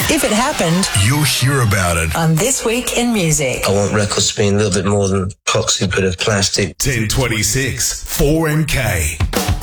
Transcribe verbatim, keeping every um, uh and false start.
If it happened, you'll hear about it on This Week in Music. I want records to be a little bit more than a toxic bit of plastic. ten twenty-six, four M K.